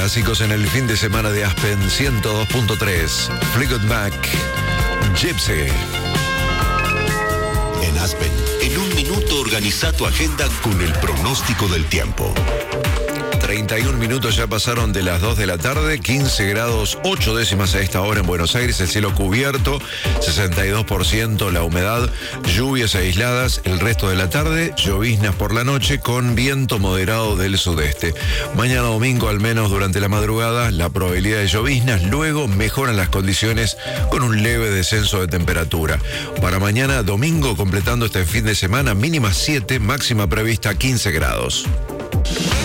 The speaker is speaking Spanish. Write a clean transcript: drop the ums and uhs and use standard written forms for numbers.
Clásicos en el fin de semana de Aspen 102.3. Fleetwood Mac, Gypsy. En Aspen, en un minuto organiza tu agenda con el pronóstico del tiempo. 31 minutos ya pasaron de las 2 de la tarde, 15 grados 8 décimas a esta hora en Buenos Aires, el cielo cubierto, 62% la humedad, lluvias aisladas el resto de la tarde, lloviznas por la noche con viento moderado del sudeste. Mañana domingo, al menos durante la madrugada, la probabilidad de lloviznas, luego mejoran las condiciones con un leve descenso de temperatura. Para mañana domingo, completando este fin de semana, mínima 7, máxima prevista 15 grados.